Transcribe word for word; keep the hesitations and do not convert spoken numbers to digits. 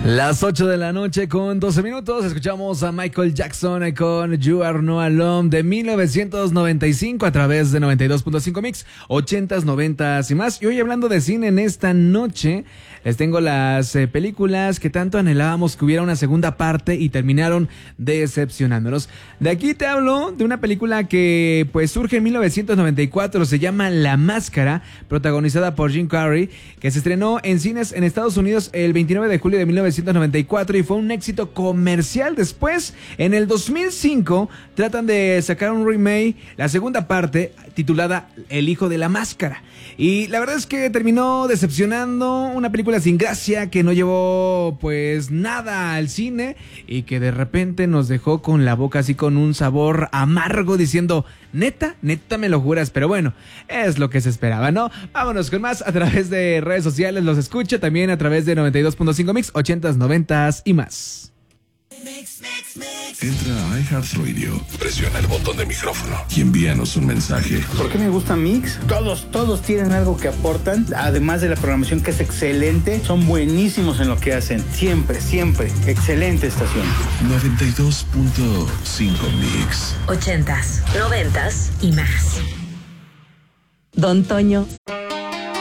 Las ocho de la noche con doce minutos, escuchamos a Michael Jackson con You Are Not Alone de mil novecientos noventa y cinco a través de noventa y dos punto cinco Mix, ochentas, noventas y más. Y hoy hablando de cine en esta noche, les tengo las eh, películas que tanto anhelábamos que hubiera una segunda parte y terminaron decepcionándonos. De aquí te hablo de una película que pues surge en mil novecientos noventa y cuatro, se llama La Máscara, protagonizada por Jim Carrey, que se estrenó en cines en Estados Unidos el veintinueve de julio de mil novecientos noventa y cuatro y fue un éxito comercial. Después, en el dos mil cinco, tratan de sacar un remake, la segunda parte, titulada El Hijo de la Máscara. Y la verdad es que terminó decepcionando, una película sin gracia que no llevó pues nada al cine y que de repente nos dejó con la boca así con un sabor amargo diciendo, neta, neta me lo juras, pero bueno, es lo que se esperaba, ¿no? Vámonos con más a través de redes sociales, los escucho también a través de noventa y dos punto cinco Mix, ochentas, noventas y más. Entra a iHeartRadio, presiona el botón de micrófono y envíanos un mensaje. ¿Por qué me gusta Mix? Todos, todos tienen algo que aportan, además de la programación que es excelente, son buenísimos en lo que hacen, siempre, siempre, excelente estación. noventa y dos punto cinco Mix. Ochentas, noventas y más. Don Toño.